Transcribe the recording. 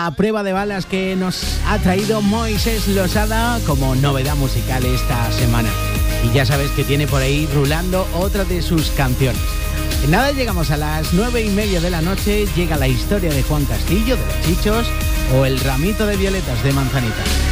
A prueba de balas que nos ha traído Moisés Losada como novedad musical esta semana. Y ya sabes que tiene por ahí rulando otra de sus canciones. En nada llegamos a las 9:30 de la noche, llega la historia de Juan Castillo, de Los Chichos, o el ramito de violetas de Manzanita.